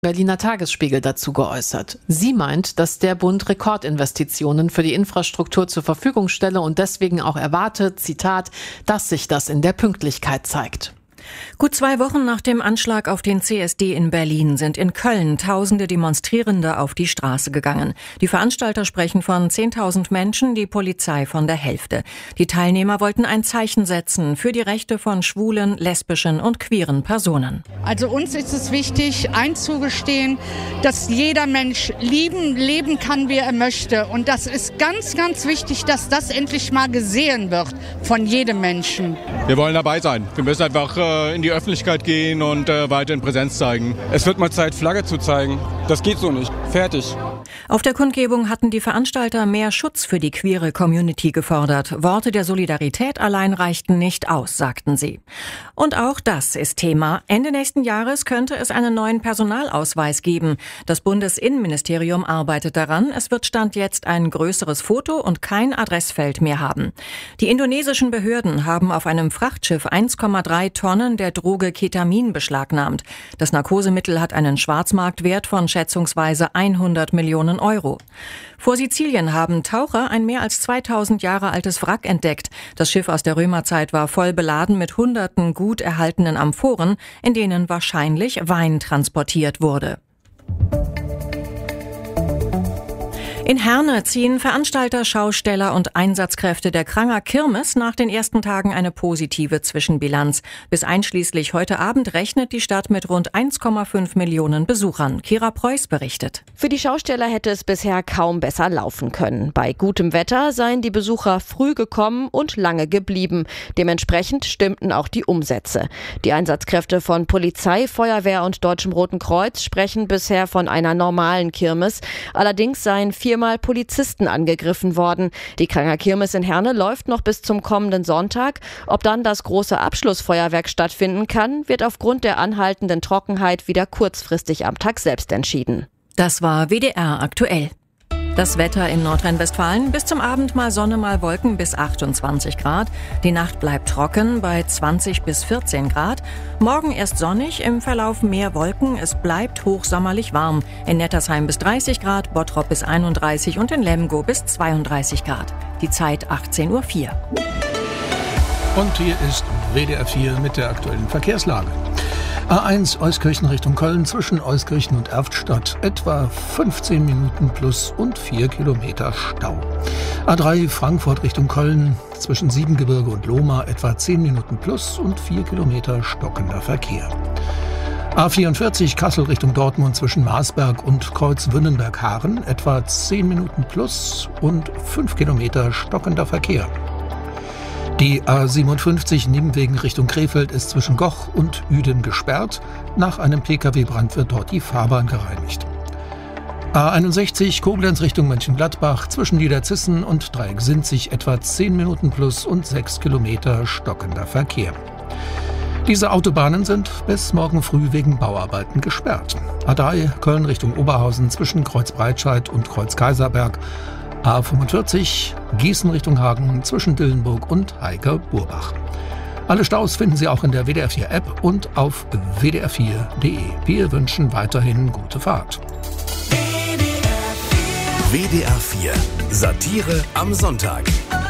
Berliner Tagesspiegel dazu geäußert. Sie meint, dass der Bund Rekordinvestitionen für die Infrastruktur zur Verfügung stelle und deswegen auch erwarte, Zitat, dass sich das in der Pünktlichkeit zeigt. Gut 2 Wochen nach dem Anschlag auf den CSD in Berlin sind in Köln tausende Demonstrierende auf die Straße gegangen. Die Veranstalter sprechen von 10.000 Menschen, die Polizei von der Hälfte. Die Teilnehmer wollten ein Zeichen setzen für die Rechte von schwulen, lesbischen und queeren Personen. Also uns ist es wichtig, einzugestehen, dass jeder Mensch leben kann, wie er möchte. Und das ist ganz, ganz wichtig, dass das endlich mal gesehen wird von jedem Menschen. Wir wollen dabei sein. Wir müssen einfach in die Öffentlichkeit gehen und weiterhin Präsenz zeigen. Es wird mal Zeit, Flagge zu zeigen. Das geht so nicht. Fertig. Auf der Kundgebung hatten die Veranstalter mehr Schutz für die queere Community gefordert. Worte der Solidarität allein reichten nicht aus, sagten sie. Und auch das ist Thema. Ende nächsten Jahres könnte es einen neuen Personalausweis geben. Das Bundesinnenministerium arbeitet daran. Es wird Stand jetzt ein größeres Foto und kein Adressfeld mehr haben. Die indonesischen Behörden haben auf einem Frachtschiff 1,3 Tonnen der Droge Ketamin beschlagnahmt. Das Narkosemittel hat einen Schwarzmarktwert von schätzungsweise 100 Millionen Euro. Vor Sizilien haben Taucher ein mehr als 2000 Jahre altes Wrack entdeckt. Das Schiff aus der Römerzeit war voll beladen mit hunderten gut erhaltenen Amphoren, in denen wahrscheinlich Wein transportiert wurde. In Herne ziehen Veranstalter, Schausteller und Einsatzkräfte der Kranger Kirmes nach den ersten Tagen eine positive Zwischenbilanz. Bis einschließlich heute Abend rechnet die Stadt mit rund 1,5 Millionen Besuchern. Kira Preuß berichtet. Für die Schausteller hätte es bisher kaum besser laufen können. Bei gutem Wetter seien die Besucher früh gekommen und lange geblieben. Dementsprechend stimmten auch die Umsätze. Die Einsatzkräfte von Polizei, Feuerwehr und Deutschem Roten Kreuz sprechen bisher von einer normalen Kirmes. Allerdings seien 4-mal Polizisten angegriffen worden. Die Kranger Kirmes in Herne läuft noch bis zum kommenden Sonntag. Ob dann das große Abschlussfeuerwerk stattfinden kann, wird aufgrund der anhaltenden Trockenheit wieder kurzfristig am Tag selbst entschieden. Das war WDR aktuell. Das Wetter in Nordrhein-Westfalen: bis zum Abend mal Sonne, mal Wolken bis 28 Grad. Die Nacht bleibt trocken bei 20 bis 14 Grad. Morgen erst sonnig, im Verlauf mehr Wolken. Es bleibt hochsommerlich warm. In Nettersheim bis 30 Grad, Bottrop bis 31 und in Lemgo bis 32 Grad. Die Zeit 18:04 Uhr. Und hier ist WDR 4 mit der aktuellen Verkehrslage. A1 Euskirchen Richtung Köln zwischen Euskirchen und Erftstadt etwa 15 Minuten plus und 4 Kilometer Stau. A3 Frankfurt Richtung Köln zwischen Siebengebirge und Lohmar etwa 10 Minuten plus und 4 Kilometer stockender Verkehr. A44 Kassel Richtung Dortmund zwischen Marsberg und Kreuzwünnenberg-Haaren etwa 10 Minuten plus und 5 Kilometer stockender Verkehr. Die A57 Nimwegen Richtung Krefeld ist zwischen Goch und Ueden gesperrt. Nach einem Pkw-Brand wird dort die Fahrbahn gereinigt. A61 Koblenz Richtung Mönchengladbach zwischen Niederzissen und Dreiecksinzig etwa 10 Minuten plus und 6 Kilometer stockender Verkehr. Diese Autobahnen sind bis morgen früh wegen Bauarbeiten gesperrt. A3 Köln Richtung Oberhausen zwischen Kreuzbreitscheid und Kreuzkaiserberg. A45 Gießen Richtung Hagen zwischen Dillenburg und Heike-Burbach. Alle Staus finden Sie auch in der WDR 4 App und auf wdr4.de. Wir wünschen weiterhin gute Fahrt. WDR 4 Satire am Sonntag.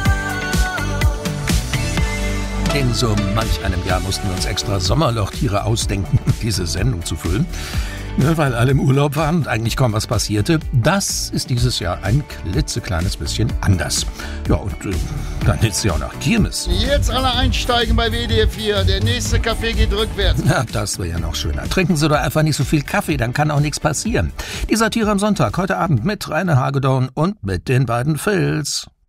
In so manch einem Jahr mussten wir uns extra Sommerlochtiere ausdenken, um diese Sendung zu füllen. Ja, weil alle im Urlaub waren und eigentlich kaum was passierte. Das ist dieses Jahr ein klitzekleines bisschen anders. Ja, und dann ist ja auch noch Kirmes. Jetzt alle einsteigen bei WDR 4. Der nächste Kaffee geht rückwärts. Ja, das wäre ja noch schöner. Trinken Sie doch einfach nicht so viel Kaffee, dann kann auch nichts passieren. Die Satire am Sonntag, heute Abend mit Rainer Hagedorn und mit den beiden Phils.